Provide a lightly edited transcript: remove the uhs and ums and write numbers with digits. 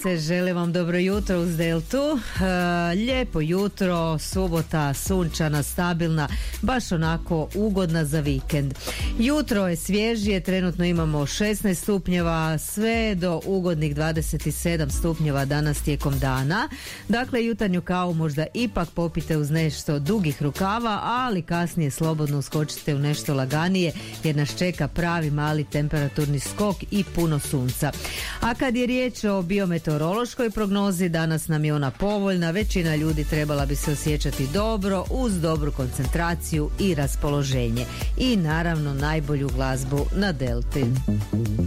se, želim vam dobro jutro uz Deltu. Lijepo jutro, subota, sunčana, stabilna, baš onako ugodna za vikend. Jutro je svježije, trenutno imamo 16 stupnjeva, sve do ugodnih 27 stupnjeva danas tijekom dana. Dakle, jutarnju kavu možda ipak popite uz nešto dugih rukava, ali kasnije slobodno uskočite u nešto laganije jer nas čeka pravi mali temperaturni skok i puno sunca. A kad je riječ o biometeorološkoj prognozi, danas nam je ona povoljna, većina ljudi trebala bi se osjećati dobro uz dobru koncentraciju i raspoloženje. I naravno najbolju glazbu na Delti.